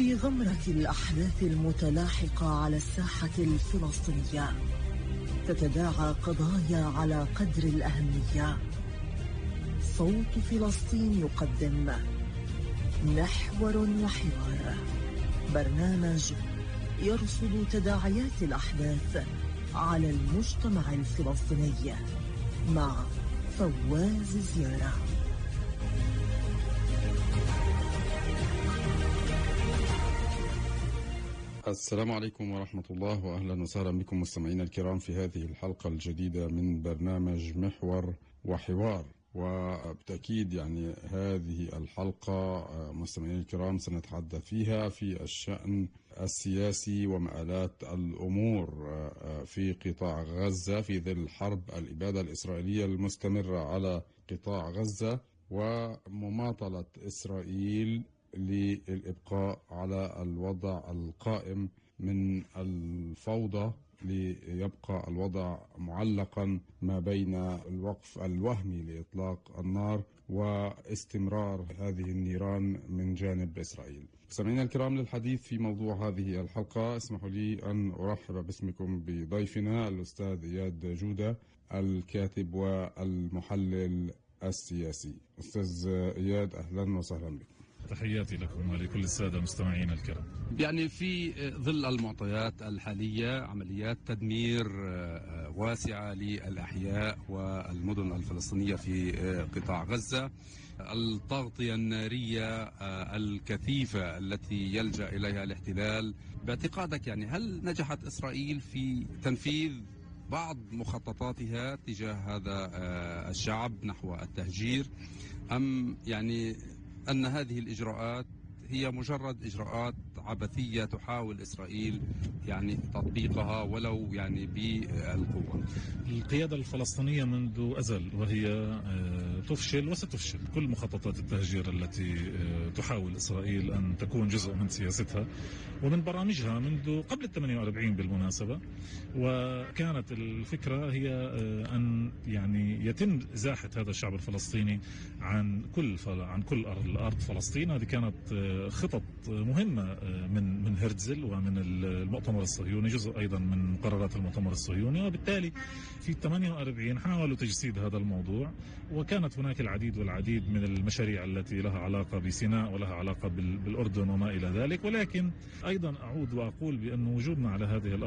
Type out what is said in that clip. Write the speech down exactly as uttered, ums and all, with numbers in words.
في غمرة الأحداث المتلاحقة على الساحة الفلسطينية تتداعى قضايا على قدر الأهمية. صوت فلسطين يقدم محور وحوار، برنامج يرصد تداعيات الأحداث على المجتمع الفلسطيني مع فواز زيارة. السلام عليكم ورحمة الله، وأهلا وسهلا بكم مستمعينا الكرام في هذه الحلقة الجديدة من برنامج محور وحوار. وبالتأكيد يعني هذه الحلقة مستمعينا الكرام سنتحدث فيها في الشأن السياسي ومآلات الأمور في قطاع غزة في ظل الحرب الإبادة الإسرائيلية المستمرة على قطاع غزة ومماطلة إسرائيل للإبقاء على الوضع القائم من الفوضى ليبقى الوضع معلقا ما بين الوقف الوهمي لإطلاق النار واستمرار هذه النيران من جانب إسرائيل. سمعنا الكرام، للحديث في موضوع هذه الحلقة اسمحوا لي أن أرحب باسمكم بضيفنا الأستاذ إياد جودة، الكاتب والمحلل السياسي. أستاذ إياد، أهلا وسهلا بك. تحياتي لكم ولكل السادة المستمعين الكرام. يعني في ظل المعطيات الحالية عمليات تدمير واسعة للأحياء والمدن الفلسطينية في قطاع غزة، التغطية النارية الكثيفة التي يلجأ إليها الاحتلال، باعتقادك يعني هل نجحت إسرائيل في تنفيذ بعض مخططاتها تجاه هذا الشعب نحو التهجير، أم يعني أن هذه الإجراءات هي مجرد إجراءات عبثية تحاول إسرائيل يعني تطبيقها ولو يعني بالقوة؟ القيادة الفلسطينية منذ أزل وهي تفشل وستفشل كل مخططات التهجير التي تحاول إسرائيل أن تكون جزء من سياستها ومن برامجها منذ قبل الثمانية وأربعين بالمناسبة. وكانت الفكرة هي أن يعني يتم إزاحة هذا الشعب الفلسطيني عن كل عن كل الأرض فلسطين. هذه كانت خطط مهمة من من هرتزل ومن المؤتمر الصهيوني، جزء أيضا من قرارات المؤتمر الصهيوني، وبالتالي في ثمانية وأربعين حاولوا تجسيد هذا الموضوع، وكانت هناك العديد والعديد من المشاريع التي لها علاقة بسيناء ولها علاقة بالأردن وما إلى ذلك. ولكن أيضا أعود وأقول بأن وجودنا على هذه الأرض